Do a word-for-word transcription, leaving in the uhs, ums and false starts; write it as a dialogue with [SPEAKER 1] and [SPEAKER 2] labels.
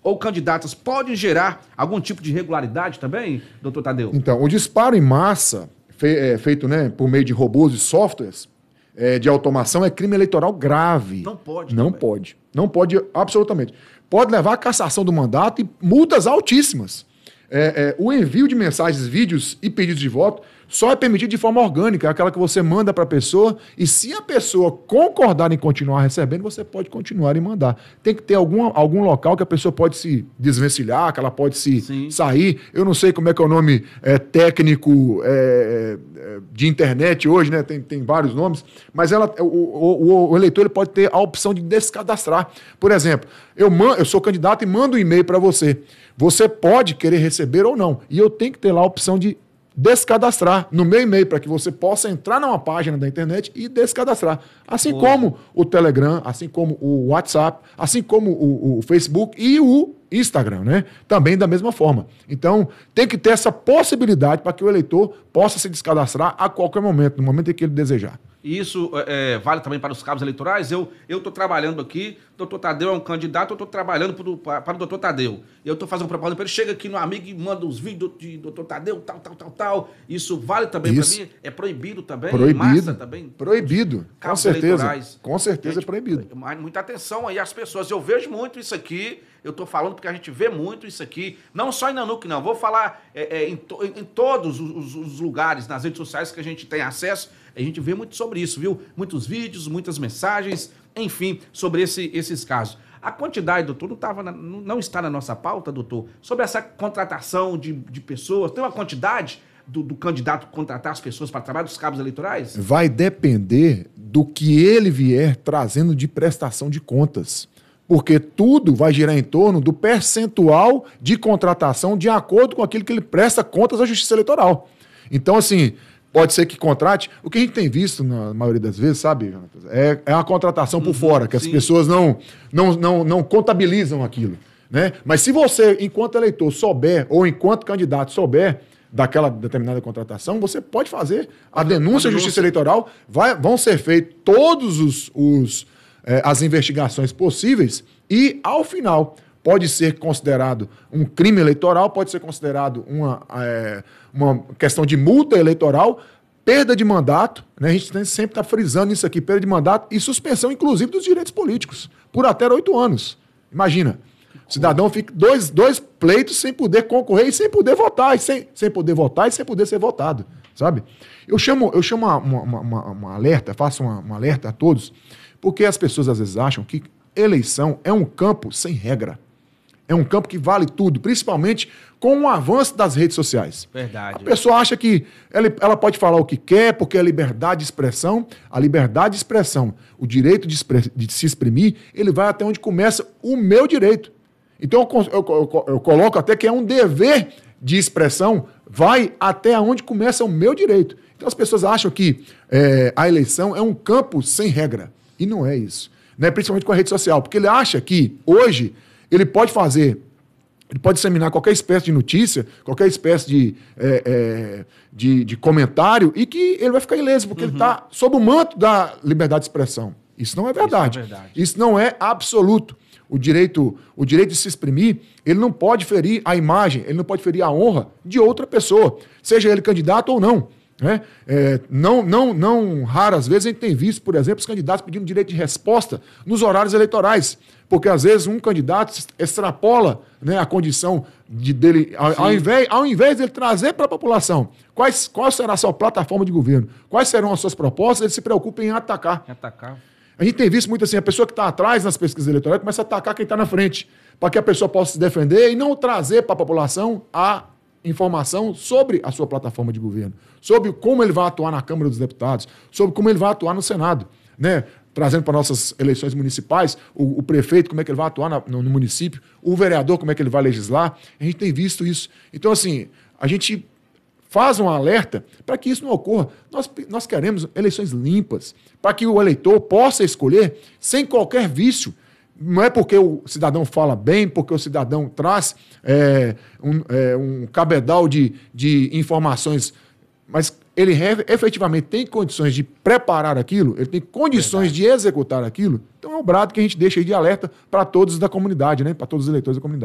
[SPEAKER 1] ou candidatas podem gerar algum tipo de irregularidade também, doutor Tadeu?
[SPEAKER 2] Então, o disparo em massa, fe, é, feito né, por meio de robôs e softwares é, de automação, é crime eleitoral grave.
[SPEAKER 1] Não pode.
[SPEAKER 2] Não também. pode. Não pode, absolutamente. Pode levar à cassação do mandato e multas altíssimas. É, é, o envio de mensagens, vídeos e pedidos de voto só é permitido de forma orgânica, é aquela que você manda para a pessoa, e se a pessoa concordar em continuar recebendo, você pode continuar e mandar. Tem que ter algum, algum local que a pessoa pode se desvencilhar, que ela pode se Sim. sair. Eu não sei como é que é o nome é, técnico é, é, de internet hoje, né? Tem, tem vários nomes, mas ela, o, o, o eleitor ele pode ter a opção de descadastrar. Por exemplo, eu, man, eu sou candidato e mando um e-mail para você. Você pode querer receber ou não, e eu tenho que ter lá a opção de descadastrar no meu e-mail para que você possa entrar numa página da internet e descadastrar. Assim Boa. como o Telegram, assim como o WhatsApp, assim como o, o Facebook e o Instagram, né? Também da mesma forma. Então, tem que ter essa possibilidade para que o eleitor possa se descadastrar a qualquer momento, no momento em que ele desejar.
[SPEAKER 1] E isso é, vale também para os cabos eleitorais? Eu estou trabalhando aqui, o doutor Tadeu é um candidato, eu estou trabalhando pro, para, para o doutor Tadeu. Eu estou fazendo propaganda para ele, chega aqui no amigo e manda os vídeos de doutor Tadeu, tal, tal, tal, tal. Isso vale também para mim? É proibido também?
[SPEAKER 2] Proibido.
[SPEAKER 1] Massa também?
[SPEAKER 2] Proibido. Com certeza.
[SPEAKER 1] Eleitorais.
[SPEAKER 2] Com certeza
[SPEAKER 1] gente,
[SPEAKER 2] é proibido.
[SPEAKER 1] Mas muita atenção aí às pessoas. Eu vejo muito isso aqui, eu estou falando porque a gente vê muito isso aqui, não só em Nanuque, não. Vou falar é, é, em, to, em todos os, os lugares, nas redes sociais que a gente tem acesso, a gente vê muito sobre isso, viu? Muitos vídeos, muitas mensagens, enfim, sobre esse, esses casos. A quantidade, doutor, não, tava na, não está na nossa pauta, doutor, sobre essa contratação de, de pessoas. Tem uma quantidade do, do candidato contratar as pessoas para trabalhar dos cabos eleitorais?
[SPEAKER 2] Vai depender do que ele vier trazendo de prestação de contas. Porque tudo vai girar em torno do percentual de contratação de acordo com aquilo que ele presta contas à Justiça Eleitoral. Então, assim, pode ser que contrate. O que a gente tem visto, na maioria das vezes, sabe, Jonatas, é, é a contratação por uhum, fora, que sim. as pessoas não, não, não, não contabilizam aquilo. Né? Mas se você, enquanto eleitor, souber, ou enquanto candidato souber daquela determinada contratação, você pode fazer a denúncia à Justiça Eleitoral, vai, vão ser feitos todos os... os as investigações possíveis e, ao final, pode ser considerado um crime eleitoral, pode ser considerado uma, é, uma questão de multa eleitoral, perda de mandato, né? A gente sempre está frisando isso aqui, perda de mandato e suspensão, inclusive, dos direitos políticos, por até oito anos. Imagina, o cidadão fica dois, dois pleitos sem poder concorrer e sem poder votar, e sem, sem poder votar e sem poder ser votado, sabe? Eu chamo, eu chamo uma, uma, uma, uma alerta, faço uma, uma alerta a todos, porque as pessoas às vezes acham que eleição é um campo sem regra. É um campo que vale tudo, principalmente com o avanço das redes sociais.
[SPEAKER 1] Verdade.
[SPEAKER 2] A pessoa acha que ela, ela pode falar o que quer, porque é liberdade de expressão. A liberdade de expressão, o direito de, expre- de se exprimir, ele vai até onde começa o meu direito. Então eu, eu, eu, eu coloco até que é um dever de expressão, vai até onde começa o meu direito. Então as pessoas acham que é, a eleição é um campo sem regra. E não é isso, né? Principalmente com a rede social, porque ele acha que hoje ele pode fazer, ele pode disseminar qualquer espécie de notícia, qualquer espécie de, é, é, de, de comentário e que ele vai ficar ileso, porque uhum. ele está sob o manto da liberdade de expressão. Isso não é verdade. Isso, é verdade. Isso não é absoluto. O direito, o direito de se exprimir, ele não pode ferir a imagem, ele não pode ferir a honra de outra pessoa, seja ele candidato ou não. Né? É, não, não, não raras vezes a gente tem visto, por exemplo, os candidatos pedindo direito de resposta nos horários eleitorais, porque às vezes um candidato extrapola, né, a condição de, dele, ao, ao, invés, ao invés de ele trazer para a população quais, qual será a sua plataforma de governo, quais serão as suas propostas, ele se preocupa em atacar.
[SPEAKER 1] atacar.
[SPEAKER 2] A gente tem visto muito assim, a pessoa que está atrás nas pesquisas eleitorais começa a atacar quem está na frente, para que a pessoa possa se defender e não trazer para a população a informação sobre a sua plataforma de governo, sobre como ele vai atuar na Câmara dos Deputados, sobre como ele vai atuar no Senado, né? Trazendo para nossas eleições municipais, o, o prefeito, como é que ele vai atuar na, no, no município, o vereador, como é que ele vai legislar. A gente tem visto isso. Então, assim, a gente faz um alerta para que isso não ocorra. Nós, nós queremos eleições limpas, para que o eleitor possa escolher sem qualquer vício. Não é porque o cidadão fala bem, porque o cidadão traz é, um, é, um cabedal de, de informações, mas ele efetivamente tem condições de preparar aquilo, ele tem condições Verdade. de executar aquilo. Então é um brado que a gente deixa aí de alerta para todos da comunidade, né? Para todos os eleitores da comunidade.